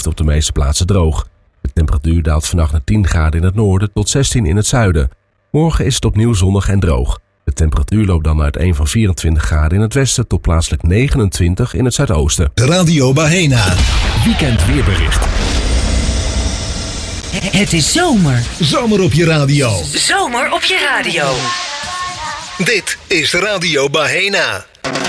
blijft op de meeste plaatsen droog. De temperatuur daalt vannacht naar 10 graden in het noorden tot 16 in het zuiden. Morgen is het opnieuw zonnig en droog. De temperatuur loopt dan uiteen van 24 graden in het westen tot plaatselijk 29 in het zuidoosten. Radio Bahena. Weekend weerbericht. Het is zomer. Zomer op je radio. Zomer op je radio. Dit is Radio Bahena.